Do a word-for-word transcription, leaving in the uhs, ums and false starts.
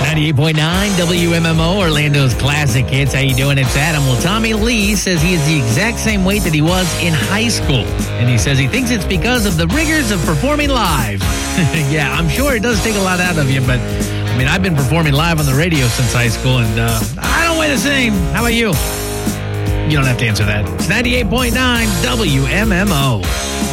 ninety-eight point nine W M M O, Orlando's classic hits. How you doing? It's Adam. Well, Tommy Lee says he is the exact same weight that he was in high school. And he says he thinks it's because of the rigors of performing live. Yeah, I'm sure it does take a lot out of you, but I mean, I've been performing live on the radio since high school, and uh, I don't weigh the same. How about you? You don't have to answer that. It's ninety-eight point nine W M M O.